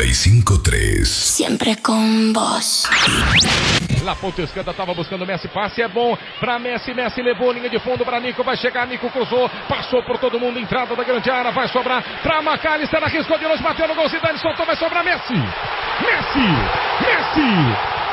95.3. Siempre con vos. La ponta esquerda estava buscando Messi, passe é bom para Messi, Messi levou linha de fundo para Nico, vai chegar, Nico cruzou, passou por todo mundo, entrada da grande área, vai sobrar para McAllister, arriscou de longe, bateu no gol, Zidane soltou, vai sobrar Messi, Messi, Messi,